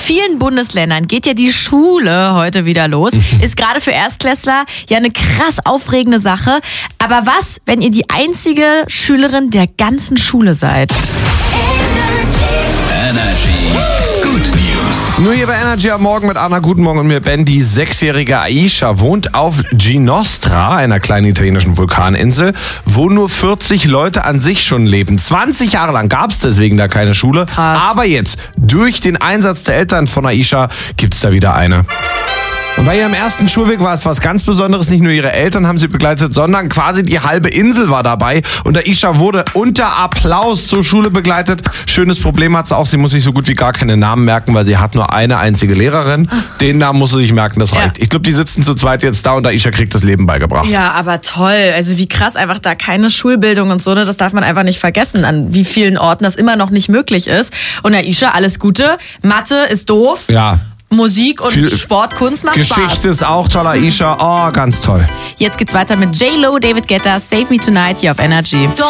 vielen Bundesländern geht ja die Schule heute wieder los. Ist gerade für Erstklässler ja eine krass aufregende Sache. Aber was, wenn ihr die einzige Schülerin der ganzen Schule seid? Energy. Good News. Nur hier bei Energy am Morgen mit Anna. Guten Morgen und mir Ben. Die 6-jährige Aisha wohnt auf Ginostra, einer kleinen italienischen Vulkaninsel, wo nur 40 Leute an sich schon leben. 20 Jahre lang gab es deswegen da keine Schule. Krass. Aber jetzt, durch den Einsatz der Eltern von Aisha, gibt es da wieder eine. Und bei ihrem ersten Schulweg war es was ganz Besonderes. Nicht nur ihre Eltern haben sie begleitet, sondern quasi die halbe Insel war dabei. Und Aisha wurde unter Applaus zur Schule begleitet. Schönes Problem hat sie auch. Sie muss sich so gut wie gar keine Namen merken, weil sie hat nur eine einzige Lehrerin. Den Namen muss sie sich merken, das reicht. Ja. Ich glaube, die sitzen zu zweit jetzt da und Aisha kriegt das Leben beigebracht. Ja, aber toll. Also wie krass einfach da keine Schulbildung und so, ne? Das darf man einfach nicht vergessen, an wie vielen Orten das immer noch nicht möglich ist. Und Aisha, alles Gute. Mathe ist doof. Ja. Musik und Viel Sport, Kunst macht Geschichte Spaß. ist auch toll, Aisha. Oh, ganz toll. Jetzt geht's weiter mit J-Lo, David Guetta, Save Me Tonight hier auf Energy.